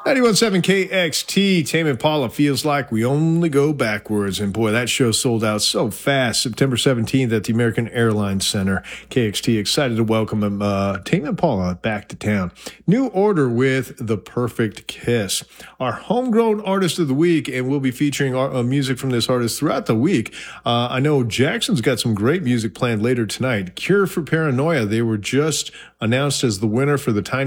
91.7 KXT, Tame Impala feels like we only go backwards. And boy, that show sold out so fast. September 17th at the American Airlines Center. KXT excited to welcome Tame Impala back to town. New Order with The Perfect Kiss. Our homegrown artist of the week, and we'll be featuring music from this artist throughout the week. I know Jackson's got some great music planned later tonight. Cure for Paranoia, they were just announced as the winner for the Tiny